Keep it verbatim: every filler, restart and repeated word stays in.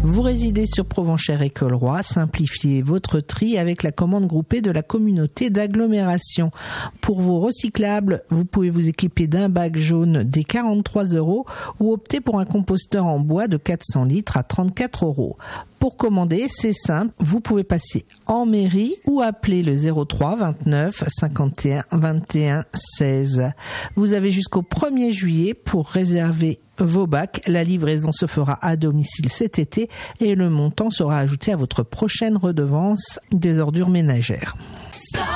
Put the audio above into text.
Vous résidez sur Provenchère-et-Colroy, simplifiez votre tri avec la commande groupée de la communauté d'agglomération. Pour vos recyclables, vous pouvez vous équiper d'un bac jaune des quarante-trois euros ou opter pour un composteur en bois de quatre cents litres à trente-quatre euros. Pour commander, c'est simple, vous pouvez passer en mairie ou appeler le zéro trois vingt-neuf cinquante et un vingt et un seize. Vous avez jusqu'au premier juillet pour réserver vos bacs. La livraison se fera à domicile cet été et le montant sera ajouté à votre prochaine redevance des ordures ménagères.